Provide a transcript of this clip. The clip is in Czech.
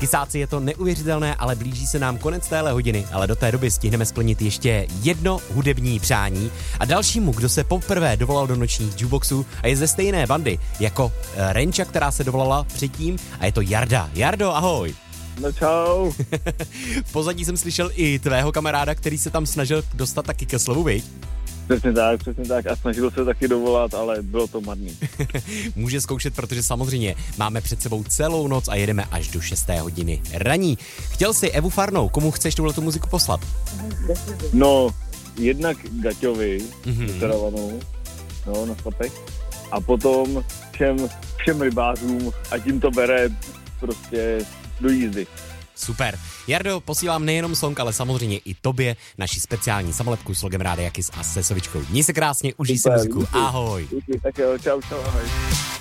Kysáci, je to neuvěřitelné, ale blíží se nám konec téhle hodiny, ale do té doby stihneme splnit ještě jedno hudební přání a dalšímu, kdo se poprvé dovolal do nočních jukeboxů a je ze stejné bandy jako Renča, která se dovolala předtím, a je to Jarda. Jardo, ahoj. No čau. V pozadí jsem slyšel i tvého kamaráda, který se tam snažil dostat taky ke slovu, viď? Přesně tak a snažil se taky dovolat, ale bylo to marný. Může zkoušet, protože samozřejmě máme před sebou celou noc a jedeme až do 6. hodiny raní. Chtěl jsi Evu Farnou, komu chceš tuhletu muziku poslat? No, jednak Gaťovi, vyserovanou, no, na stapech, a potom všem rybářům, a tím to bere prostě do jízdy. Super. Jardo, posílám nejenom song, ale samozřejmě i tobě naši speciální samolepku s logem Rádia Kiss a se sovičkou. Měj se krásně, užij si muziku. Ahoj. Díky, tak jo, čau, ahoj.